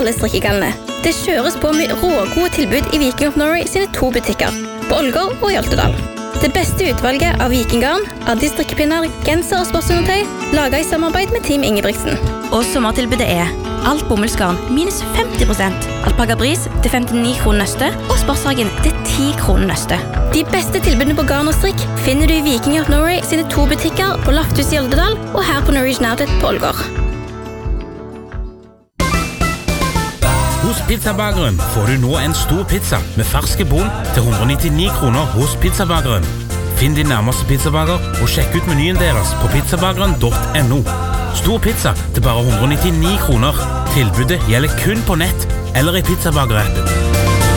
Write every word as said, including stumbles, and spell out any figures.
alle strikkegallene. Det kjøres på med rågode tilbud i Viking of Norway sine to butikker, på Ålgård og i Hjaltedal. Det beste utvalget av vikinggarn, Addi strikkepinner, genser og sportsundertøy, laget i samarbeid med Team Ingebrigtsen. Og sommertilbudet er alt bomullsgarn minus femti prosent, alpaga bris til femtini kroner nøste og sportshagen til ti kroner nøste. De beste tilbudene på garn og strikk finner du i Viking of Norway sine to butikker på Lafthus i Hjaltedal og her på Norwegian Outlet på Ålgård. Hos Pizzabageren får du nå en stor pizza med ferske bon til hundre og nittini kroner hos Pizzabageren. Finn din nærmeste pizzabager og sjekk ut menyen deres på pizzabageren punktum no. Stor pizza til bare hundre og nittini kroner. Tilbudet gjelder kun på nett eller i Pizzabagerappen.